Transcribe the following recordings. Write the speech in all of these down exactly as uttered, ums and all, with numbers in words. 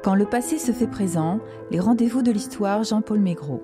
Quand le passé se fait présent, les rendez-vous de l'histoire, Jean-Paul Maigret.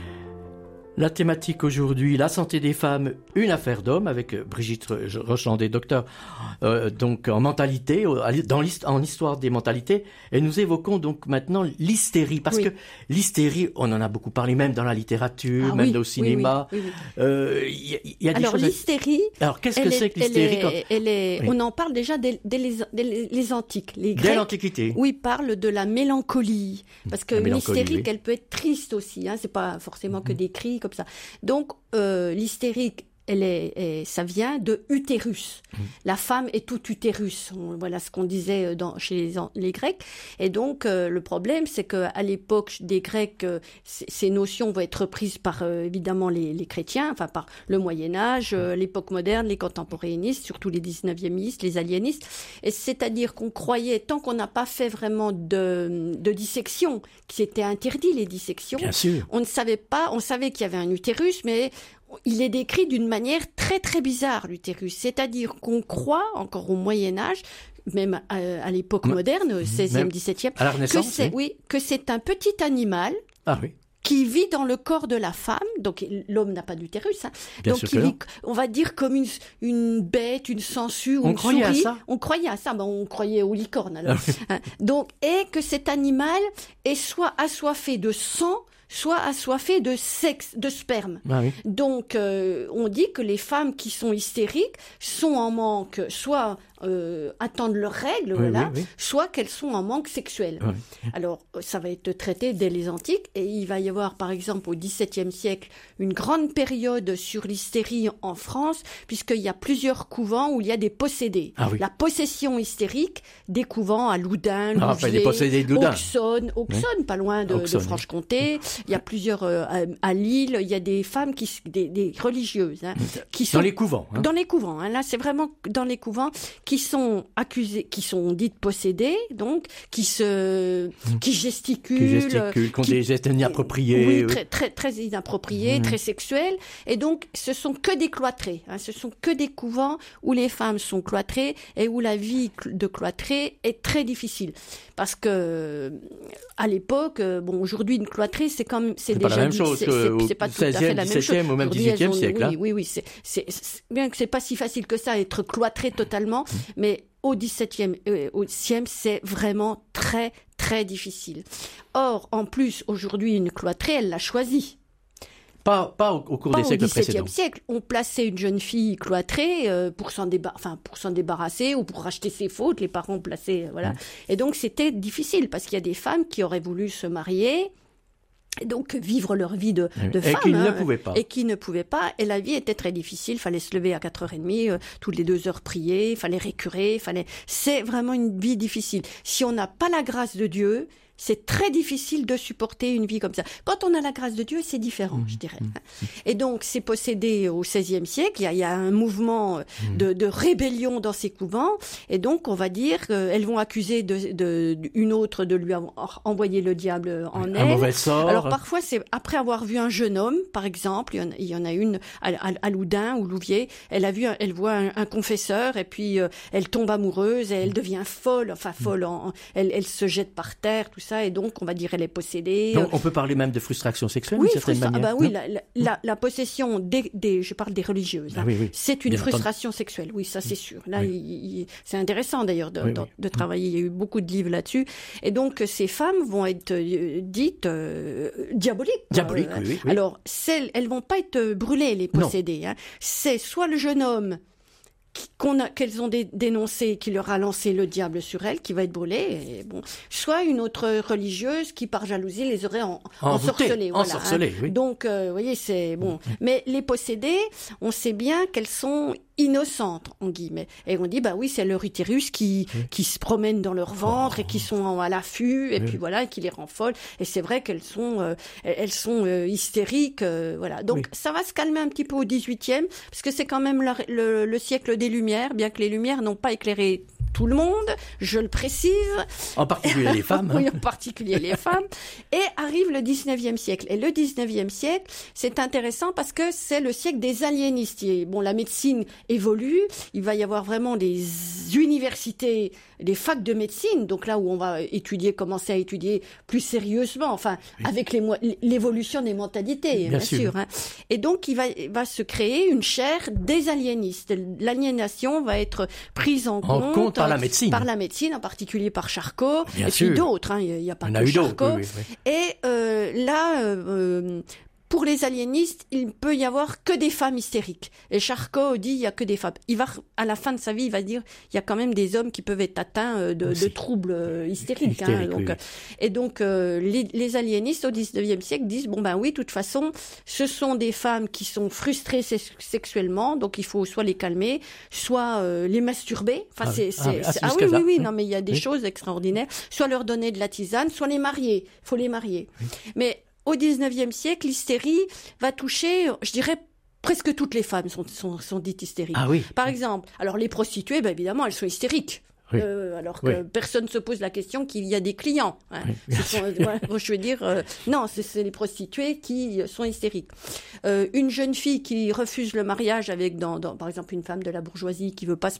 La thématique aujourd'hui, la santé des femmes, une affaire d'homme, avec Brigitte Rochlandé, docteur euh, donc en mentalité, dans l'hist- en histoire des mentalités, et nous évoquons donc maintenant l'hystérie, parce oui. que l'hystérie, on en a beaucoup parlé, même dans la littérature, ah, même oui, au cinéma. Il oui, oui, oui. euh, y, y a des Alors choses l'hystérie, à... Alors qu'est-ce que c'est est, que l'hystérie elle quand... est, elle est, oui. On en parle déjà dès, dès, les, dès les, les antiques, les Grecs. Dès l'Antiquité. Oui, parlent de la mélancolie, parce que l'hystérique, oui. elle peut être triste aussi. Hein, c'est pas forcément que des cris comme ça. Donc euh, l'hystérique, elle est, est, ça vient de utérus. Mmh. La femme est tout utérus. On, voilà ce qu'on disait dans, chez les, les Grecs. Et donc, euh, le problème, c'est qu'à l'époque des Grecs, euh, c- ces notions vont être reprises par, euh, évidemment, les, les chrétiens, enfin, par le Moyen-Âge, euh, l'époque moderne, les contemporanéistes, surtout les dix-neuviémistes, les aliénistes. Et c'est-à-dire qu'on croyait, tant qu'on n'a pas fait vraiment de, de dissection, qui c'était interdit, les dissections, bien sûr. On ne savait pas, on savait qu'il y avait un utérus, mais il est décrit d'une manière très très bizarre, l'utérus. C'est-à-dire qu'on croit, encore au Moyen-Âge, même à, à l'époque M- moderne, seizième, dix-septième, à la Renaissance, que c'est, oui. oui, que c'est un petit animal ah, oui. qui vit dans le corps de la femme. Donc l'homme n'a pas d'utérus. Hein. Bien donc sûr il que vit, on va dire, comme une, une bête, une sangsue, on une croyait souris. À ça. On croyait à ça. Ben, on croyait aux licornes alors. Ah, oui. hein. Donc, et que cet animal est soit assoiffé de sang, soit assoiffés de sexe, de sperme. Ah oui. Donc, euh, on dit que les femmes qui sont hystériques sont en manque, soit euh, attendent leurs règles, oui, voilà, oui, oui. soit qu'elles sont en manque sexuel. Oui. Alors, ça va être traité dès les antiques, et il va y avoir, par exemple, au dix-septième siècle, une grande période sur l'hystérie en France, puisqu'il y a plusieurs couvents où il y a des possédés. Ah oui. La possession hystérique des couvents à Loudun, ah, Louviers, enfin, les possédés de Loudun. Auxonne, Auxonne, oui. pas loin de, de Franche-Comté. Il y a plusieurs euh, à, à Lille, il y a des femmes qui, des, des religieuses, hein, qui sont dans les couvents. Hein. Dans les couvents. Hein, là, c'est vraiment dans les couvents qui sont accusées, qui sont dites possédées, donc qui se, mmh. qui gesticulent, qui gesticulent, qui ont des gestes inappropriés, oui, oui. très, très, très inappropriés, mmh. très sexuels, et donc ce sont que des cloîtrés. Hein, ce sont que des couvents où les femmes sont cloîtrées et où la vie de cloîtrée est très difficile, parce que à l'époque, bon, aujourd'hui une cloîtrée, c'est comme c'est, c'est déjà pas la même chose c'est, que c'est, c'est pas tout à fait la même chose. Ou même dix-huitième siècle. Oui, oui, oui, c'est, c'est, c'est bien que c'est pas si facile que ça, être cloîtré totalement, mmh. mais au dix-septième, euh, au dixième, c'est vraiment très, très difficile. Or, en plus, aujourd'hui, une cloîtrée, elle l'a choisie. Pas, pas au, au cours pas des siècles précédents. Au dix-septième siècle, on plaçait une jeune fille cloîtrée euh, pour s'en débar- enfin pour s'en débarrasser ou pour racheter ses fautes. Les parents plaçaient, voilà. Mmh. Et donc c'était difficile parce qu'il y a des femmes qui auraient voulu se marier. Et donc vivre leur vie de, de et femme. Et qui hein, ne pouvaient pas. Et qui ne pouvaient pas. Et la vie était très difficile. Il fallait se lever à quatre heures trente, euh, toutes les deux heures prier, il fallait récurer, fallait... C'est vraiment une vie difficile. Si on n'a pas la grâce de Dieu, c'est très difficile de supporter une vie comme ça. Quand on a la grâce de Dieu, c'est différent, mmh, je dirais. Mmh. Et donc, c'est possédé au seizième siècle. Il y a, il y a un mouvement de, de rébellion dans ces couvents. Et donc, on va dire qu'elles vont accuser de, de, une autre de lui avoir envoyé le diable en elle. Un mauvais sort. Alors, parfois, c'est après avoir vu un jeune homme, par exemple. Il y en, il y en a une à, à, à Loudun ou Louviers. Elle a vu, un, elle voit un, un confesseur et puis euh, elle tombe amoureuse et elle devient folle. Enfin, folle. En, elle, elle se jette par terre, tout ça. Et donc, on va dire, elle est possédée. Donc, on peut parler même de frustration sexuelle, oui, d'une certaine frustra- manière. Ah bah oui, la, la, la, la possession des, des, je parle des religieuses. Ah hein. oui, oui. C'est une Bien frustration entendu. sexuelle. Oui, ça c'est sûr. Là, oui. il, il, c'est intéressant d'ailleurs de, oui, de, oui. de travailler. Il y a eu beaucoup de livres là-dessus. Et donc, ces femmes vont être euh, dites euh, diaboliques. Diaboliques, euh, oui, oui, oui. Alors, celles, elles vont pas être brûlées, les possédées. Hein. C'est soit le jeune homme qu'on a, qu'elles ont dé- dénoncé, qui leur a lancé le diable sur elles, qui va être brûlée, et bon, soit une autre religieuse qui, par jalousie, les aurait en, ensorcelées. Voilà, ensorcelées, hein. oui. Donc, euh, vous voyez, c'est bon. Mais les possédées, on sait bien qu'elles sont innocentes, en guillemets. Et on dit, bah oui, c'est leur utérus qui, oui. qui se promène dans leur ventre oh. et qui sont à l'affût, et oui. puis voilà, et qui les rend folles. Et c'est vrai qu'elles sont, euh, elles sont euh, hystériques, euh, voilà. Donc, oui. ça va se calmer un petit peu au dix-huitième, parce que c'est quand même la, le, le siècle des Lumières, bien que les Lumières n'ont pas éclairé tout le monde, je le précise. En particulier les femmes. Oui, en particulier les femmes. Et arrive le dix-neuvième siècle. Et le dix-neuvième siècle, c'est intéressant parce que c'est le siècle des aliénistes. Bon, la médecine évolue, il va y avoir vraiment des universités, des facs de médecine, donc là où on va étudier, commencer à étudier plus sérieusement, enfin, oui. avec les, l'évolution des mentalités, bien, bien sûr. sûr hein. Et donc, il va, il va se créer une chaire des aliénistes. L'aliénation va être prise en, en compte, compte par la médecine. Par la médecine, en particulier par Charcot, bien et sûr. puis d'autres, hein. Il n'y a pas on que a eu Charcot. Oui, oui, oui. Et euh, là... Euh, Pour les aliénistes, il ne peut y avoir que des femmes hystériques. Et Charcot dit il y a que des femmes. Il va, à la fin de sa vie, il va dire il y a quand même des hommes qui peuvent être atteints de, de troubles hystériques. Hystérique, hein, donc, oui. Et donc, euh, les, les aliénistes au dix-neuvième siècle disent bon ben oui, de toute façon, ce sont des femmes qui sont frustrées sexuellement, donc il faut soit les calmer, soit euh, les masturber. Enfin, ah, c'est, ah, c'est, ah, c'est, ah oui, oui, oui, oui. non, mais il y a des oui. choses extraordinaires. Soit leur donner de la tisane, soit les marier. Il faut les marier. Oui. Mais au dix-neuvième siècle, l'hystérie va toucher, je dirais, presque toutes les femmes sont, sont, sont dites hystériques. Ah oui. Par exemple, alors les prostituées, ben évidemment, elles sont hystériques. Oui. Euh, alors que oui. personne ne se pose la question qu'il y a des clients. Hein. Oui, sont, voilà, je veux dire, euh, non, c'est, c'est les prostituées qui sont hystériques. Euh, une jeune fille qui refuse le mariage avec, dans, dans, par exemple, une femme de la bourgeoisie qui veut pas se